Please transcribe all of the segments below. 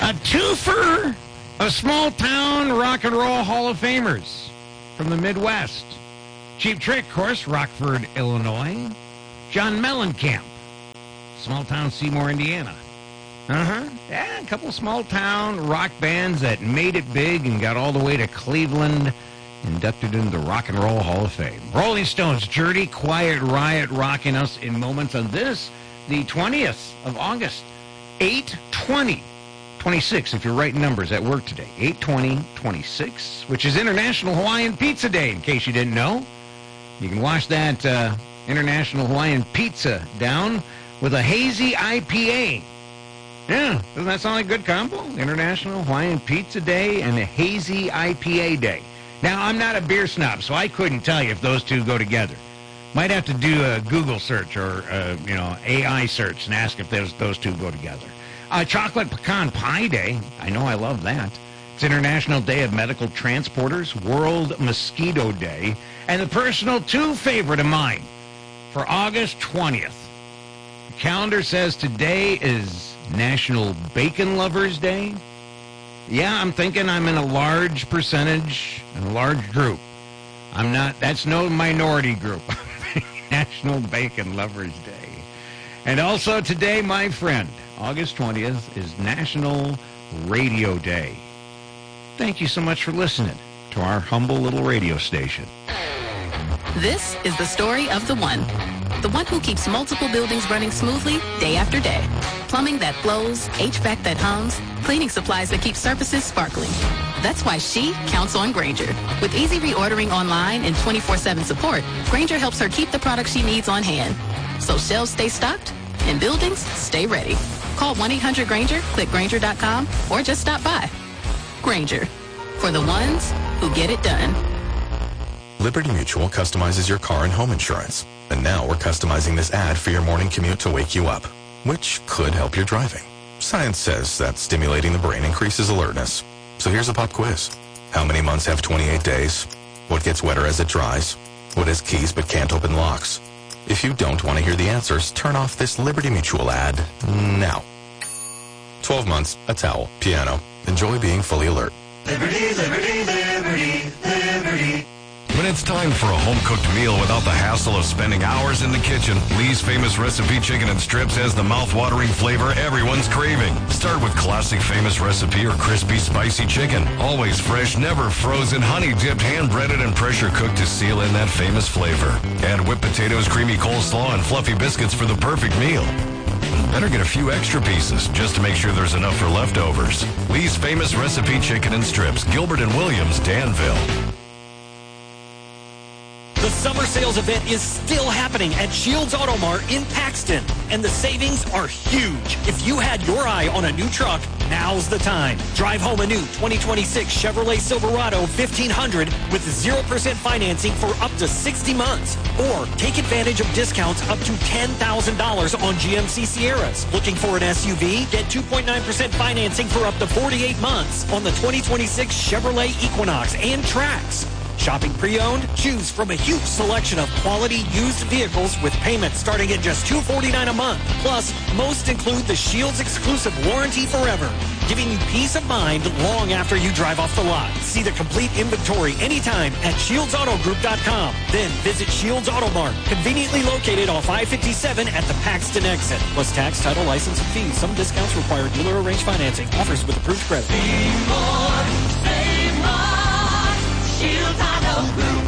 A twofer of small-town rock and roll Hall of Famers from the Midwest. Cheap Trick, of course, Rockford, Illinois. John Mellencamp, small-town Seymour, Indiana. Yeah, a couple small-town rock bands that made it big and got all the way to Cleveland, inducted into the Rock and Roll Hall of Fame. Rolling Stones, Dirty Quiet Riot, rocking us in moments on this, the 20th of August, 8/20/26, if you're writing numbers at work today. 8/20/26, which is International Hawaiian Pizza Day, in case you didn't know. You can wash that International Hawaiian Pizza down with a hazy IPA. Yeah, doesn't that sound like a good combo? International Hawaiian Pizza Day and a hazy IPA day. Now, I'm not a beer snob, so I couldn't tell you if those two go together. Might have to do a Google search or, AI search and ask if those two go together. Chocolate Pecan Pie Day. I know I love that. It's International Day of Medical Transporters, World Mosquito Day, and the personal two favorite of mine for August 20th. The calendar says today is National Bacon Lovers Day. Yeah, I'm thinking I'm in a large percentage, in a large group. That's no minority group. National Bacon Lovers Day. And also today, my friend, August 20th is National Radio Day. Thank you so much for listening to our humble little radio station. This is the story of the one who keeps multiple buildings running smoothly day after day. Plumbing that flows, HVAC that hums, cleaning supplies that keep surfaces sparkling. That's why she counts on Grainger. With easy reordering online and 24/7 support, Grainger helps her keep the products she needs on hand. So shelves stay stocked and buildings stay ready. Call 1-800-GRAINGER, click Grainger.com, or just stop by. Grainger, for the ones who get it done. Liberty Mutual customizes your car and home insurance. And now we're customizing this ad for your morning commute to wake you up, which could help your driving. Science says that stimulating the brain increases alertness. So here's a pop quiz. How many months have 28 days? What gets wetter as it dries? What has keys but can't open locks? If you don't want to hear the answers, turn off this Liberty Mutual ad now. 12 months, a towel, piano. Enjoy being fully alert. Liberty, liberty, liberty, liberty. When it's time for a home-cooked meal without the hassle of spending hours in the kitchen, Lee's Famous Recipe Chicken and Strips has the mouth-watering flavor everyone's craving. Start with classic Famous Recipe or crispy, spicy chicken. Always fresh, never frozen, honey-dipped, hand-breaded, and pressure-cooked to seal in that famous flavor. Add whipped potatoes, creamy coleslaw, and fluffy biscuits for the perfect meal. Better get a few extra pieces just to make sure there's enough for leftovers. Lee's Famous Recipe Chicken and Strips, Gilbert and Williams, Danville. The summer sales event is still happening at Shields Auto Mart in Paxton, and the savings are huge. If you had your eye on a new truck, now's the time. Drive home a new 2026 Chevrolet Silverado 1500 with 0% financing for up to 60 months. Or take advantage of discounts up to $10,000 on GMC Sierras. Looking for an SUV? Get 2.9% financing for up to 48 months on the 2026 Chevrolet Equinox and Trax. Shopping pre-owned? Choose from a huge selection of quality used vehicles with payments starting at just $249 a month. Plus, most include the Shields exclusive warranty forever, giving you peace of mind long after you drive off the lot. See the complete inventory anytime at ShieldsAutoGroup.com. Then visit Shields Auto Mart, conveniently located off I-57 at the Paxton exit. Plus tax, title, license, and fees. Some discounts require dealer-arranged financing. Offers with approved credit. Save more, save more. Shields Auto Group.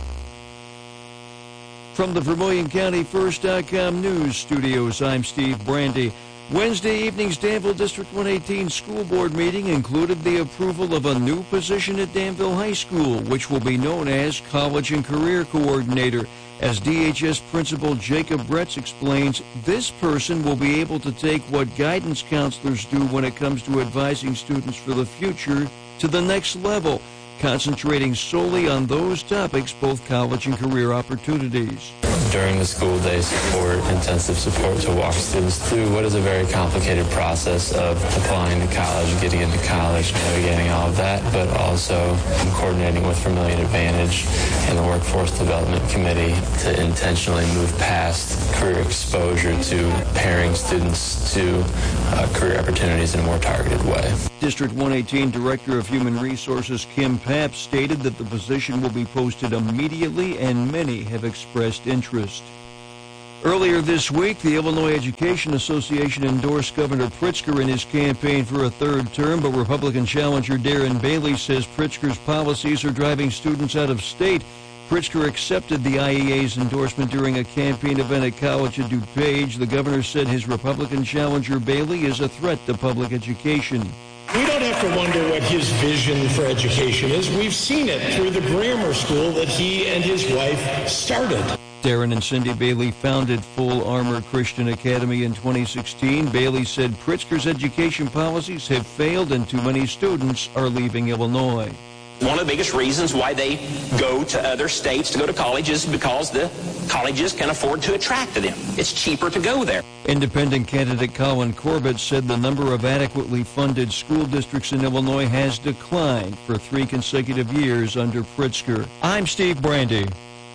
From the Vermilion County First.com News Studios, I'm Steve Brandy. Wednesday evening's Danville District 118 School Board meeting included the approval of a new position at Danville High School, which will be known as College and Career Coordinator. As DHS Principal Jacob Bretz explains, this person will be able to take what guidance counselors do when it comes to advising students for the future to the next level, concentrating solely on those topics, both college and career opportunities. during the school day support, intensive support to walk students through what is a very complicated process of applying to college, getting into college, navigating all of that, but also coordinating with Vermilion Advantage and the Workforce Development Committee to intentionally move past career exposure to pairing students to career opportunities in a more targeted way. District 118 Director of Human Resources Kim Papp stated that the position will be posted immediately and many have expressed interest. Earlier this week, the Illinois Education Association endorsed Governor Pritzker in his campaign for a third term, but Republican challenger Darren Bailey says Pritzker's policies are driving students out of state. Pritzker accepted the IEA's endorsement during a campaign event at College at DuPage. The governor said his Republican challenger Bailey is a threat to public education. We don't have to wonder what his vision for education is. We've seen it through the grammar school that he and his wife started. Darren and Cindy Bailey founded Full Armor Christian Academy in 2016. Bailey said Pritzker's education policies have failed and too many students are leaving Illinois. One of the biggest reasons why they go to other states to go to college is because the colleges can afford to attract them. It's cheaper to go there. Independent candidate Colin Corbett said the number of adequately funded school districts in Illinois has declined for 3 consecutive years under Pritzker. I'm Steve Brandy.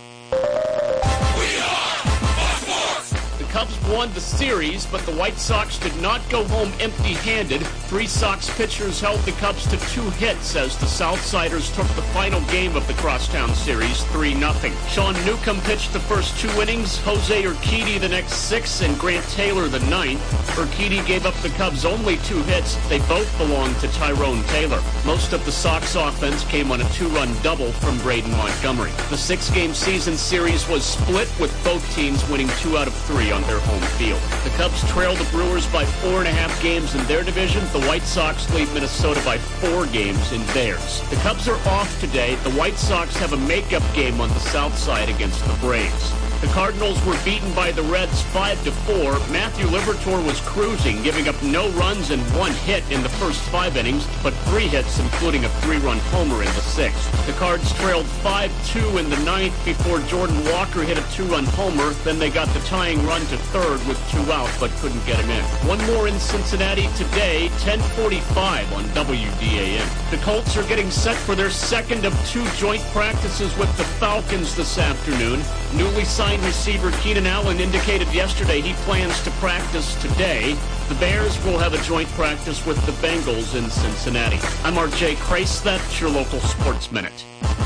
Cubs won the series, but the White Sox did not go home empty-handed. 3 Sox pitchers held the Cubs to 2 hits as the Southsiders took the final game of the Crosstown series 3-0. Sean Newcomb pitched the first 2 innings, Jose Urquidy the next 6, and Grant Taylor the 9th. Urquidy gave up the Cubs only 2 hits. They both belonged to Tyrone Taylor. Most of the Sox offense came on a 2-run double from Braden Montgomery. The 6-game season series was split, with both teams winning 2 out of 3 on their home field. The Cubs trail the Brewers by 4.5 games in their division. The White Sox lead Minnesota by 4 games in theirs. The Cubs are off today. The White Sox have a makeup game on the south side against the Braves. The Cardinals were beaten by the Reds 5-4. Matthew Liberatore was cruising, giving up no runs and 1 hit in the first 5 innings, but 3 hits, including a 3-run homer in the 6th. The Cards trailed 5-2 in the 9th before Jordan Walker hit a 2-run homer. Then they got the tying run to third with 2 out, but couldn't get him in. One more in Cincinnati today, 10:45 on WDAM. The Colts are getting set for their second of 2 joint practices with the Falcons this afternoon. Newly signed receiver Keenan Allen indicated yesterday he plans to practice today. The Bears will have a joint practice with the Bengals in Cincinnati. I'm R.J. Crace. That's your local Sports Minute.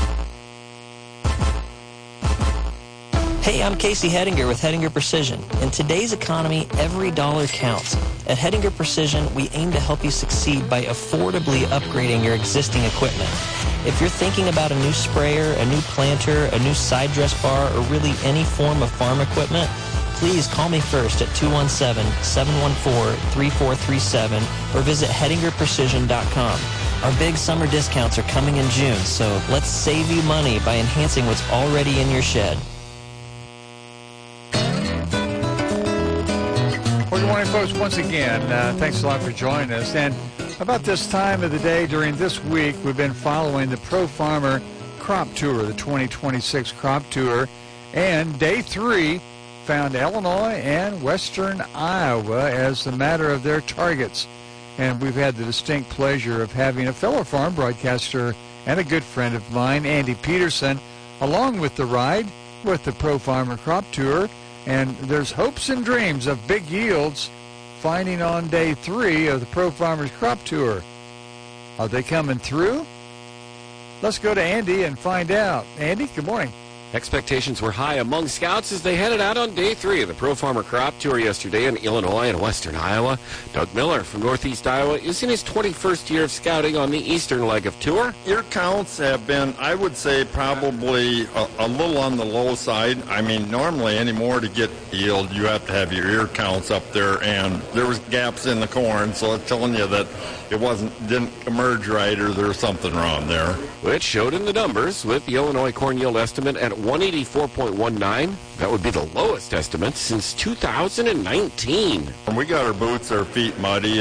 Hey, I'm Casey Hedinger with Hedinger Precision. In today's economy, every dollar counts. At Hedinger Precision, we aim to help you succeed by affordably upgrading your existing equipment. If you're thinking about a new sprayer, a new planter, a new side dress bar, or really any form of farm equipment, please call me first at 217-714-3437 or visit HedingerPrecision.com. Our big summer discounts are coming in June, so let's save you money by enhancing what's already in your shed. Well, good morning, folks. Once again, thanks a lot for joining us. And about this time of the day during this week, we've been following the Pro Farmer Crop Tour, the 2026 Crop Tour. And day 3 found Illinois and western Iowa as the matter of their targets. And we've had the distinct pleasure of having a fellow farm broadcaster and a good friend of mine, Andy Peterson, along with the ride with the Pro Farmer Crop Tour. And there's hopes and dreams of big yields finding on day 3 of the Pro Farmers Crop Tour. Are they coming through? Let's go to Andy and find out. Andy, good morning. Expectations were high among scouts as they headed out on day 3 of the Pro Farmer Crop Tour yesterday in Illinois and western Iowa. Doug Miller from Northeast Iowa is in his 21st year of scouting on the eastern leg of tour. Ear counts have been, I would say, probably a little on the low side. I mean, normally anymore to get yield, you have to have your ear counts up there, and there was gaps in the corn, so it's telling you that it didn't emerge right, or there's something wrong there. Which showed in the numbers, with the Illinois corn yield estimate at 184.19. That would be the lowest estimate since 2019. We got our boots, our feet muddy, and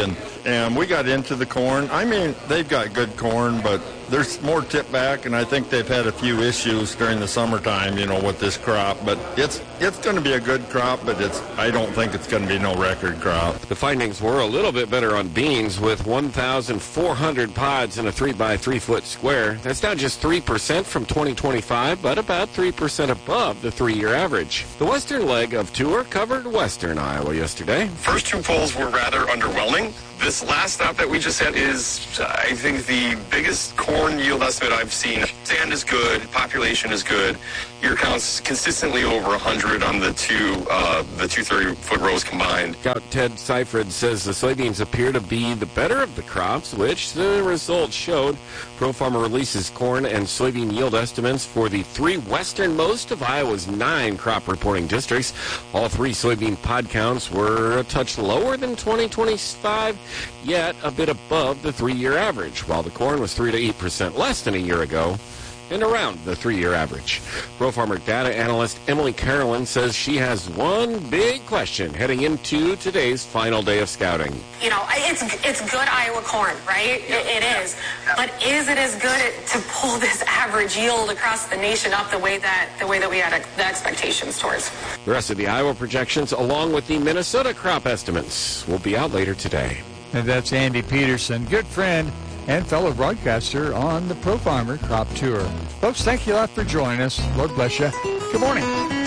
and we got into the corn. I mean, they've got good corn, but there's more tip back, and I think they've had a few issues during the summertime, with this crop. But it's going to be a good crop, but I don't think it's going to be no record crop. The findings were a little bit better on beans with 1,400 pods in a 3x3 foot square. That's down just 3% from 2025, but about 3% above the 3-year average. The western leg of tour covered western Iowa yesterday. First two polls were rather underwhelming. This last stop that we just had is, I think, the biggest corn yield estimate I've seen. Stand is good, population is good. Ear counts consistently over 100 on the two 30-foot rows combined. Scout Ted Seifert says the soybeans appear to be the better of the crops, which the results showed. Pro Farmer releases corn and soybean yield estimates for the 3 westernmost of Iowa's 9 crop reporting districts. All 3 soybean pod counts were a touch lower than 2025, yet a bit above the 3-year average, while the corn was 3 to 8% less than a year ago and around the 3-year average. Pro Farmer data analyst Emily Carolyn says she has one big question heading into today's final day of scouting. It's good Iowa corn, right? It is. But is it as good to pull this average yield across the nation up the way that we had the expectations towards? The rest of the Iowa projections, along with the Minnesota crop estimates, will be out later today. And that's Andy Peterson, good friend and fellow broadcaster on the Pro Farmer Crop Tour. Folks, thank you a lot for joining us. Lord bless you. Good morning.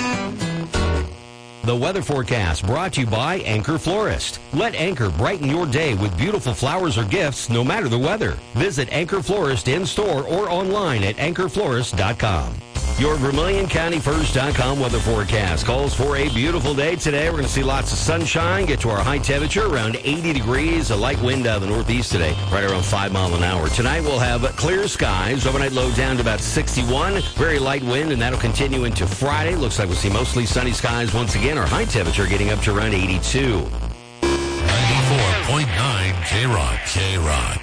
The weather forecast brought to you by Anchor Florist. Let Anchor brighten your day with beautiful flowers or gifts no matter the weather. Visit Anchor Florist in store or online at anchorflorist.com. Your VermilionCountyFirst.com weather forecast calls for a beautiful day today. We're going to see lots of sunshine, get to our high temperature around 80 degrees, a light wind out of the northeast today, right around 5 miles an hour. Tonight we'll have clear skies, overnight low down to about 61, very light wind, and that'll continue into Friday. Looks like we'll see mostly sunny skies once again. Our high temperature getting up to around 82. 94.9 K-Rock.